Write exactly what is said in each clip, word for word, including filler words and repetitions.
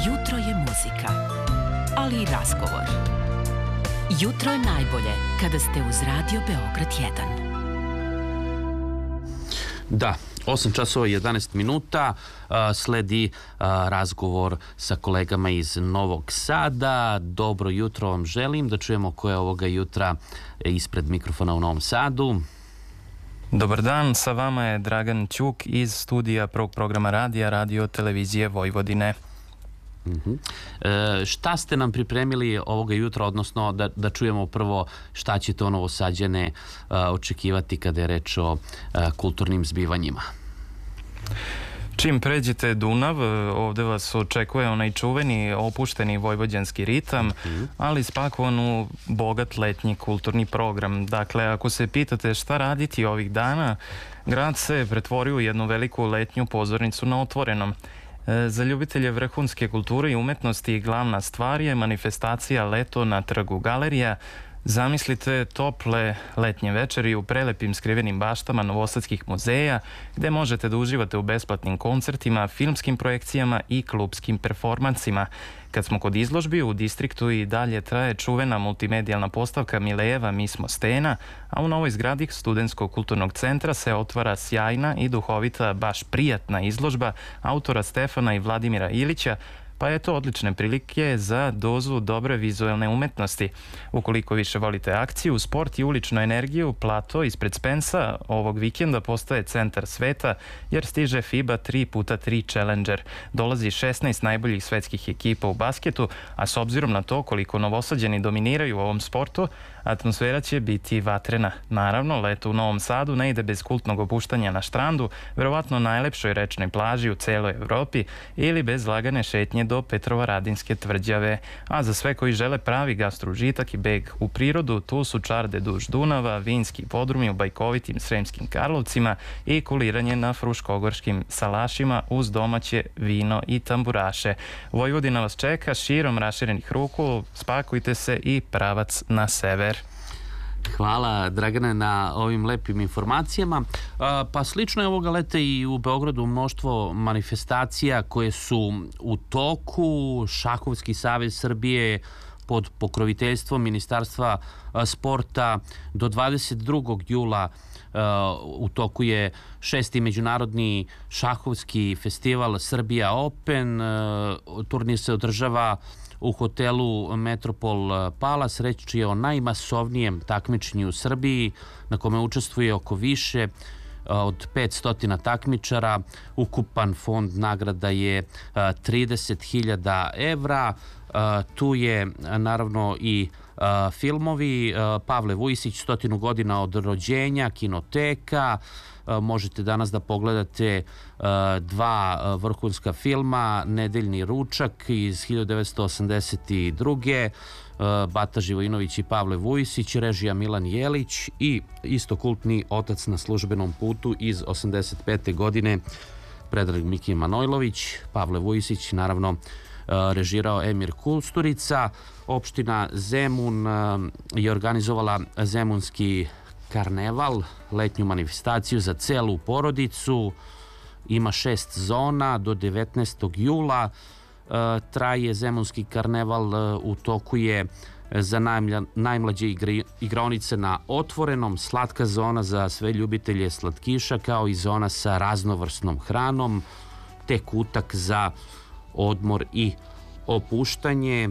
Jutro je muzika, ali i razgovor. Jutro je najbolje kada ste uz Radio Beograd jedan. Da, osam časova i jedanaest minuta, sledi razgovor sa kolegama iz Novog Sada. Dobro jutro vam želim, da čujemo ko je ovoga jutra ispred mikrofona u Novom Sadu. Dobar dan, sa vama je Dragan Ćuk iz studija prvog programa radija Radio Televizije Vojvodine. Uh-huh. E, šta ste nam pripremili ovoga jutra, odnosno da, da čujemo prvo šta ćete o Novosađane a, očekivati kada je reč o a, kulturnim zbivanjima? Čim pređete Dunav, ovde vas očekuje onaj čuveni opušteni vojvođanski ritam, mm-hmm. ali spakovan u bogat letnji kulturni program. Dakle, ako se pitate šta raditi ovih dana, grad se pretvorio u jednu veliku letnju pozornicu na otvorenom. Za ljubitelje vrhunske kulture i umetnosti glavna stvar je manifestacija Leto na trgu Galerija. Zamislite tople letnje večeri u prelepim skrivenim baštama novosadskih muzeja, gde možete da uživate u besplatnim koncertima, filmskim projekcijama i klubskim performansima. Kad smo kod izložbi, u distriktu i dalje traje čuvena multimedijalna postavka Milejeva Mi smo stena, a u novoj zgradi Studentskog kulturnog centra se otvara sjajna i duhovita, baš prijatna izložba autora Stefana i Vladimira Ilića, pa je to odlične prilike za dozu dobre vizuelne umetnosti. Ukoliko više volite akciju, sport i uličnu energiju, plato ispred Spensa ovog vikenda postaje centar sveta, jer stiže FIBA tri puta tri Challenger. Dolazi šesnaest najboljih svetskih ekipa u basketu, a s obzirom na to koliko Novosađani dominiraju u ovom sportu, atmosfera će biti vatrena. Naravno, leto u Novom Sadu ne ide bez kultnog opuštanja na štrandu, verovatno najlepšoj rečnoj plaži u celoj Evropi, ili bez lagane šetnje do Petrovaradinske tvrđave. A za sve koji žele pravi gastroužitak i beg u prirodu, tu su čarde duž Dunava, vinski podrumi u bajkovitim Sremskim Karlovcima i kuliranje na fruškogorskim salašima uz domaće vino i tamburaše. Vojvodina vas čeka širom raširenih ruku, spakujte se i pravac na sever. Hvala, Dragane, na ovim lepim informacijama. Pa slično je ovoga leta i u Beogradu mnoštvo manifestacija koje su u toku. Šahovski savez Srbije pod pokroviteljstvom Ministarstva sporta do dvadeset drugog jula u toku je šesti međunarodni šahovski festival Srbija Open. Turnir se održava u hotelu Metropol Palace. Reč je o najmasovnijem takmičenju u Srbiji, na kome učestvuje oko više od petsto takmičara. Ukupan fond nagrada je trideset hiljada evra. Tu je naravno i filmovi. Pavle Vujsić, stotinu godina od rođenja, kinoteka. Možete danas da pogledate dva vrhunska filma, Nedeljni ručak iz hiljadu devetsto osamdeset druge. Bata Živojinović i Pavle Vujsić, režija Milan Jelić, i isto kultni Otac na službenom putu iz osamdeset pete godine, Predrag Miki Manojlović. Pavle Vujsić naravno režirao Emir Kusturica. Opština Zemun je organizovala Zemunski karneval, letnju manifestaciju za celu porodicu. Ima šest zona do devetnaestog jula. Traje Zemunski karneval, u toku je za najmlađe igraonice na otvorenom, slatka zona za sve ljubitelje slatkiša, kao i zona sa raznovrsnom hranom, te kutak za odmor i opuštanje. E,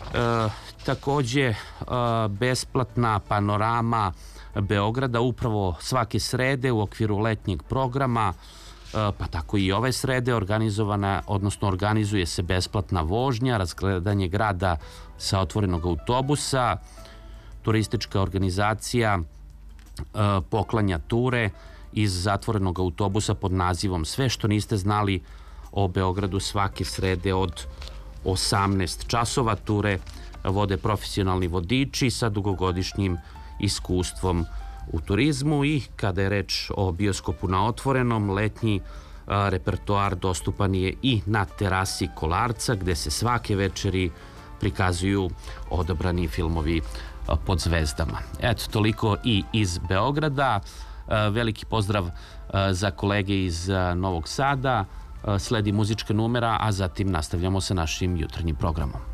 takođe, e, besplatna panorama Beograda upravo svake srede u okviru letnjeg programa, pa tako i ove srede organizovana, odnosno organizuje se besplatna vožnja, razgledanje grada sa otvorenog autobusa. Turistička organizacija poklanja ture iz zatvorenog autobusa pod nazivom Sve što niste znali o Beogradu svake srede od osamnaest časova. Ture vode profesionalni vodiči sa dugogodišnjim iskustvom u turizmu. I kada je reč o bioskopu na otvorenom, letnji a, repertoar dostupan je i na terasi Kolarca, gde se svake večeri prikazuju odabrani filmovi a, pod zvezdama. Eto, toliko i iz Beograda. A, veliki pozdrav a, za kolege iz a, Novog Sada. sledi muzička numera, a zatim nastavljamo sa našim jutarnjim programom.